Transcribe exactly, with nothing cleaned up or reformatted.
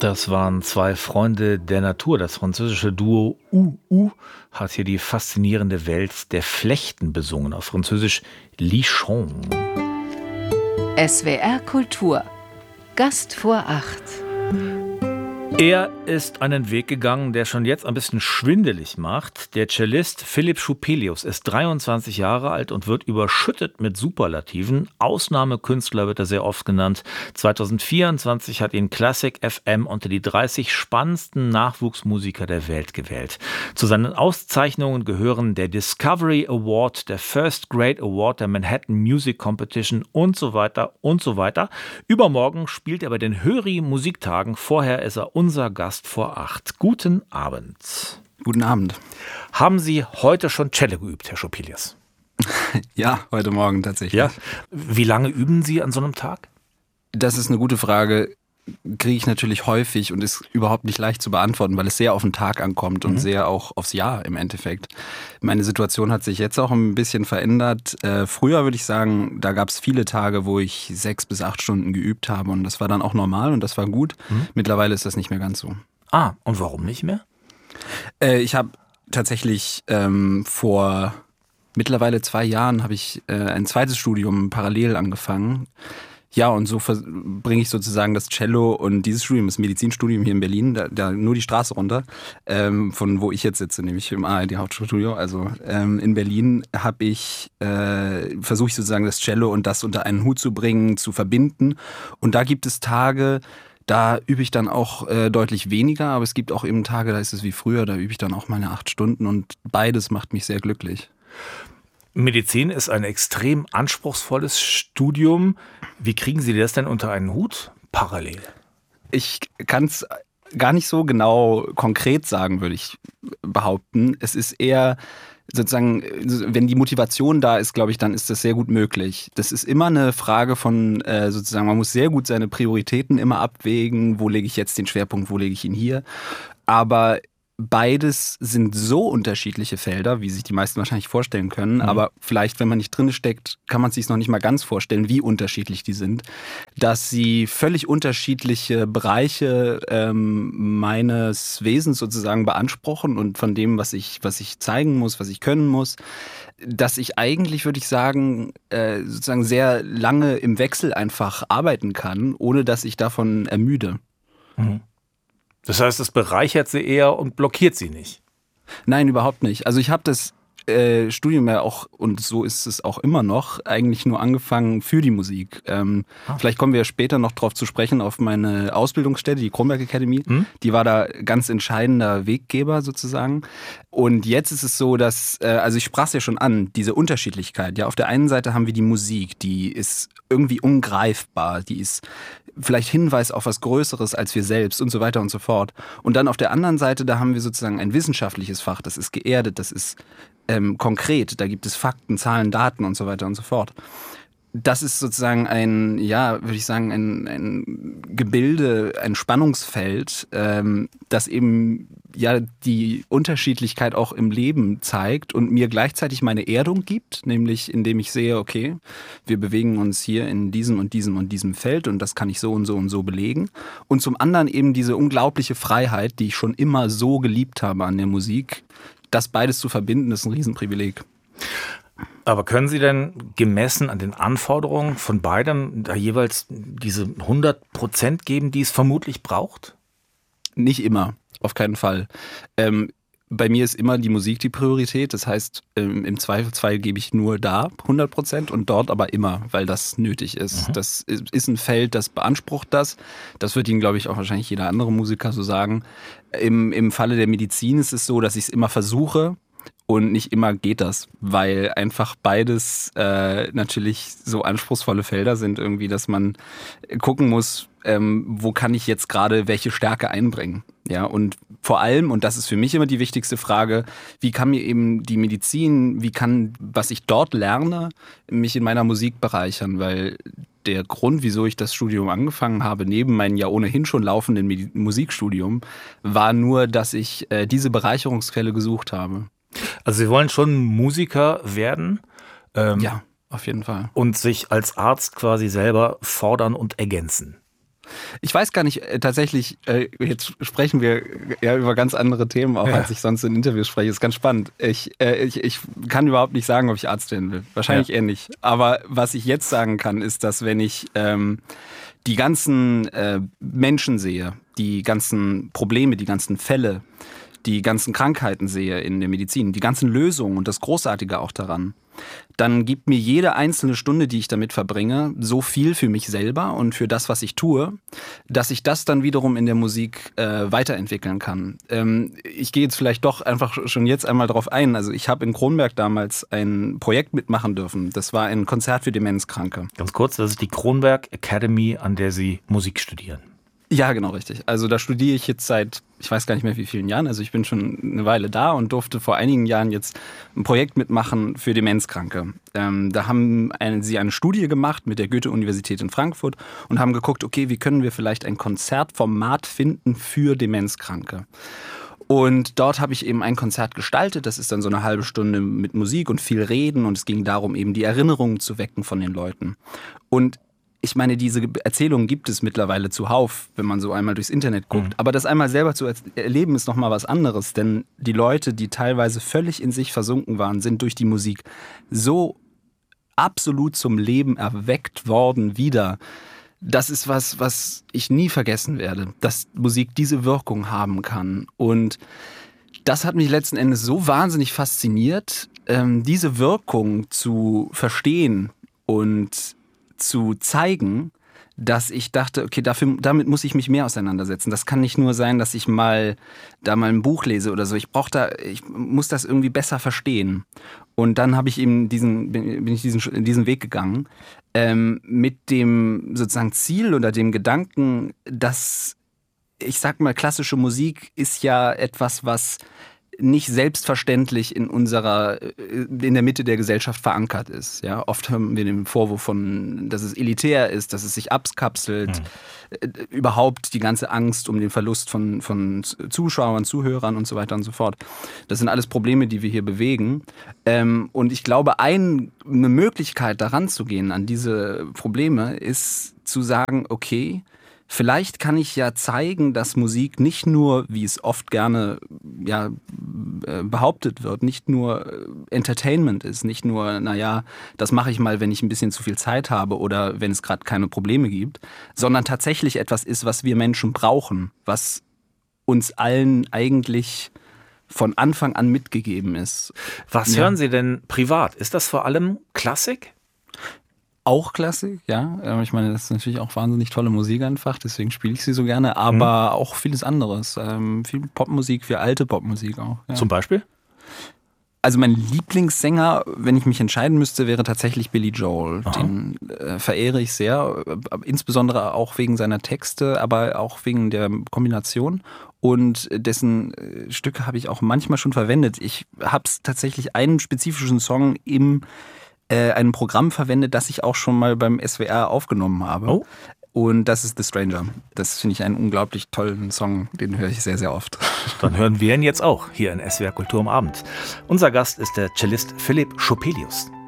Das waren zwei Freunde der Natur. Das französische Duo U U hat hier die faszinierende Welt der Flechten besungen, auf Französisch Lichon. S W R Kultur. Gast vor acht. Er ist einen Weg gegangen, der schon jetzt ein bisschen schwindelig macht. Der Cellist Philipp Schupelius ist dreiundzwanzig Jahre alt und wird überschüttet mit Superlativen. Ausnahmekünstler wird er sehr oft genannt. zweitausendvierundzwanzig hat ihn Classic F M unter die dreißig spannendsten Nachwuchsmusiker der Welt gewählt. Zu seinen Auszeichnungen gehören der Discovery Award, der First Grade Award der Manhattan Music Competition und so weiter und so weiter. Übermorgen spielt er bei den Höri Musiktagen. Vorher ist er unser Gast vor acht. Guten Abend. Guten Abend. Haben Sie heute schon Cello geübt, Herr Schupelius? Ja, heute Morgen tatsächlich. Ja. Wie lange üben Sie an so einem Tag? Das ist eine gute Frage. Kriege ich natürlich häufig und ist überhaupt nicht leicht zu beantworten, weil es sehr auf den Tag ankommt und mhm. sehr auch aufs Jahr im Endeffekt. Meine Situation hat sich jetzt auch ein bisschen verändert. Äh, früher würde ich sagen, da gab es viele Tage, wo ich sechs bis acht Stunden geübt habe und das war dann auch normal und das war gut. Mhm. Mittlerweile ist das nicht mehr ganz so. Ah, und warum nicht mehr? Äh, ich habe tatsächlich ähm, vor mittlerweile zwei Jahren habe ich äh, ein zweites Studium parallel angefangen. Ja, und so bringe ich sozusagen das Cello und dieses Studium, das Medizinstudium hier in Berlin, da, da nur die Straße runter, ähm, von wo ich jetzt sitze, nämlich im A R D-Hauptstudio. Also ähm, in Berlin habe ich, äh, versuche ich sozusagen das Cello und das unter einen Hut zu bringen, zu verbinden. Und da gibt es Tage, da übe ich dann auch äh, deutlich weniger, aber es gibt auch eben Tage, da ist es wie früher, da übe ich dann auch meine acht Stunden und beides macht mich sehr glücklich. Medizin ist ein extrem anspruchsvolles Studium. Wie kriegen Sie das denn unter einen Hut parallel? Ich kann es gar nicht so genau konkret sagen, würde ich behaupten. Es ist eher sozusagen, wenn die Motivation da ist, glaube ich, dann ist das sehr gut möglich. Das ist immer eine Frage von äh, sozusagen, man muss sehr gut seine Prioritäten immer abwägen. Wo lege ich jetzt den Schwerpunkt, wo lege ich ihn hier? Aber beides sind so unterschiedliche Felder, wie sich die meisten wahrscheinlich vorstellen können. Mhm. Aber vielleicht, wenn man nicht drin steckt, kann man sich noch nicht mal ganz vorstellen, wie unterschiedlich die sind. Dass sie völlig unterschiedliche Bereiche ähm, meines Wesens sozusagen beanspruchen und von dem, was ich, was ich zeigen muss, was ich können muss. Dass ich eigentlich, würde ich sagen, äh, sozusagen sehr lange im Wechsel einfach arbeiten kann, ohne dass ich davon ermüde. Mhm. Das heißt, es bereichert sie eher und blockiert sie nicht? Nein, überhaupt nicht. Also ich habe das äh, Studium ja auch, und so ist es auch immer noch, eigentlich nur angefangen für die Musik. Ähm, ah. Vielleicht kommen wir ja später noch drauf zu sprechen, auf meine Ausbildungsstätte, die Kronberg Academy. Hm? Die war da ganz entscheidender Weggeber sozusagen. Und jetzt ist es so, dass, äh, also ich sprach es ja schon an, diese Unterschiedlichkeit. Ja, auf der einen Seite haben wir die Musik, die ist irgendwie ungreifbar, die ist vielleicht Hinweis auf was Größeres als wir selbst und so weiter und so fort. Und dann auf der anderen Seite, da haben wir sozusagen ein wissenschaftliches Fach, das ist geerdet, das ist ähm, konkret, da gibt es Fakten, Zahlen, Daten und so weiter und so fort. Das ist sozusagen ein, ja, würde ich sagen, ein, ein Gebilde, ein Spannungsfeld, ähm, das eben ja die Unterschiedlichkeit auch im Leben zeigt und mir gleichzeitig meine Erdung gibt, nämlich indem ich sehe, okay, wir bewegen uns hier in diesem und diesem und diesem Feld und das kann ich so und so und so belegen. Und zum anderen eben diese unglaubliche Freiheit, die ich schon immer so geliebt habe an der Musik, das beides zu verbinden, ist ein Riesenprivileg. Aber können Sie denn gemessen an den Anforderungen von beidem da jeweils diese hundert Prozent geben, die es vermutlich braucht? Nicht immer, auf keinen Fall. Ähm, bei mir ist immer die Musik die Priorität. Das heißt, ähm, im Zweifelsfall gebe ich nur da hundert Prozent und dort aber immer, weil das nötig ist. Mhm. Das ist ein Feld, das beansprucht das. Das wird Ihnen, glaube ich, auch wahrscheinlich jeder andere Musiker so sagen. Im, im Falle der Medizin ist es so, dass ich es immer versuche. Und nicht immer geht das, weil einfach beides äh, natürlich so anspruchsvolle Felder sind irgendwie, dass man gucken muss, ähm, wo kann ich jetzt gerade welche Stärke einbringen. Ja, und vor allem, und das ist für mich immer die wichtigste Frage, wie kann mir eben die Medizin, wie kann, was ich dort lerne, mich in meiner Musik bereichern, weil der Grund, wieso ich das Studium angefangen habe, neben meinem ja ohnehin schon laufenden Medi- Musikstudium, war nur, dass ich äh, diese Bereicherungsquelle gesucht habe. Also Sie wollen schon Musiker werden? Ähm, ja, auf jeden Fall. Und sich als Arzt quasi selber fordern und ergänzen? Ich weiß gar nicht, äh, tatsächlich, äh, jetzt sprechen wir ja über ganz andere Themen, auch ja. als ich sonst in Interviews spreche. Das ist ganz spannend. Ich, äh, ich, ich kann überhaupt nicht sagen, ob ich Arzt werden will. Wahrscheinlich ja. eher nicht. Aber was ich jetzt sagen kann, ist, dass wenn ich ähm, die ganzen äh, Menschen sehe, die ganzen Probleme, die ganzen Fälle, die ganzen Krankheiten sehe in der Medizin, die ganzen Lösungen und das Großartige auch daran, dann gibt mir jede einzelne Stunde, die ich damit verbringe, so viel für mich selber und für das, was ich tue, dass ich das dann wiederum in der Musik äh, weiterentwickeln kann. Ähm, ich gehe jetzt vielleicht doch einfach schon jetzt einmal drauf ein. Also ich habe in Kronberg damals ein Projekt mitmachen dürfen. Das war ein Konzert für Demenzkranke. Ganz kurz, das ist die Kronberg Academy, an der Sie Musik studieren. Ja, genau, richtig. Also da studiere ich jetzt seit, ich weiß gar nicht mehr wie vielen Jahren, also ich bin schon eine Weile da und durfte vor einigen Jahren jetzt ein Projekt mitmachen für Demenzkranke. Ähm, da haben eine, sie eine Studie gemacht mit der Goethe-Universität in Frankfurt und haben geguckt, okay, wie können wir vielleicht ein Konzertformat finden für Demenzkranke. Und dort habe ich eben ein Konzert gestaltet, das ist dann so eine halbe Stunde mit Musik und viel Reden und es ging darum, eben die Erinnerungen zu wecken von den Leuten. Und ich meine, diese Erzählungen gibt es mittlerweile zuhauf, wenn man so einmal durchs Internet guckt. Mhm. Aber das einmal selber zu erleben, ist nochmal was anderes. Denn die Leute, die teilweise völlig in sich versunken waren, sind durch die Musik so absolut zum Leben erweckt worden wieder. Das ist was, was ich nie vergessen werde, dass Musik diese Wirkung haben kann. Und das hat mich letzten Endes so wahnsinnig fasziniert, ähm, diese Wirkung zu verstehen und zu zeigen, dass ich dachte, okay, dafür, damit muss ich mich mehr auseinandersetzen. Das kann nicht nur sein, dass ich mal da mal ein Buch lese oder so. Ich brauche da, ich muss das irgendwie besser verstehen. Und dann habe ich eben diesen, bin ich diesen, diesen Weg gegangen, ähm, mit dem sozusagen Ziel oder dem Gedanken, dass, ich sag mal, klassische Musik ist ja etwas, was nicht selbstverständlich in unserer, in der Mitte der Gesellschaft verankert ist. Ja, oft haben wir den Vorwurf von, dass es elitär ist, dass es sich abkapselt, mhm. überhaupt die ganze Angst um den Verlust von, von Zuschauern, Zuhörern und so weiter und so fort. Das sind alles Probleme, die wir hier bewegen. Und ich glaube, ein, eine Möglichkeit daran zu gehen, an diese Probleme, ist zu sagen, okay, vielleicht kann ich ja zeigen, dass Musik nicht nur, wie es oft gerne ja, behauptet wird, nicht nur Entertainment ist, nicht nur, naja, das mache ich mal, wenn ich ein bisschen zu viel Zeit habe oder wenn es gerade keine Probleme gibt, sondern tatsächlich etwas ist, was wir Menschen brauchen, was uns allen eigentlich von Anfang an mitgegeben ist. Was ja. hören Sie denn privat? Ist das vor allem Klassik? Auch Klassik, ja. Ich meine, das ist natürlich auch wahnsinnig tolle Musik einfach, deswegen spiele ich sie so gerne, aber mhm. auch vieles anderes. Ähm, viel Popmusik, viel alte Popmusik auch. Ja. Zum Beispiel? Also mein Lieblingssänger, wenn ich mich entscheiden müsste, wäre tatsächlich Billy Joel. Aha. Den äh, verehre ich sehr, äh, insbesondere auch wegen seiner Texte, aber auch wegen der Kombination. Und dessen äh, Stücke habe ich auch manchmal schon verwendet. Ich habe tatsächlich einen spezifischen Song im einem Programm verwendet, das ich auch schon mal beim S W R aufgenommen habe. Oh. Und das ist The Stranger. Das finde ich einen unglaublich tollen Song, den höre ich sehr, sehr oft. Dann hören wir ihn jetzt auch hier in S W R Kultur am Abend. Unser Gast ist der Cellist Philipp Schopelius.